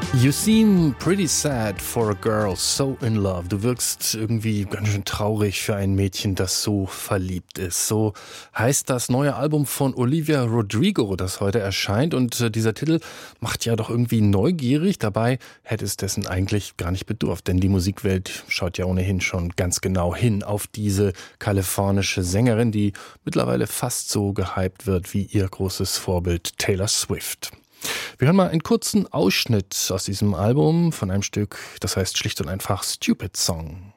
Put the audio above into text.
You seem pretty sad for a girl so in love. Du wirkst irgendwie ganz schön traurig für ein Mädchen, das so verliebt ist. So heißt das neue Album von Olivia Rodrigo, das heute erscheint. Und dieser Titel macht ja doch irgendwie neugierig. Dabei hätte es dessen eigentlich gar nicht bedurft. Denn die Musikwelt schaut ja ohnehin schon ganz genau hin auf diese kalifornische Sängerin, die mittlerweile fast so gehypt wird wie ihr großes Vorbild Taylor Swift. Wir hören mal einen kurzen Ausschnitt aus diesem Album von einem Stück, das heißt schlicht und einfach Stupid Song.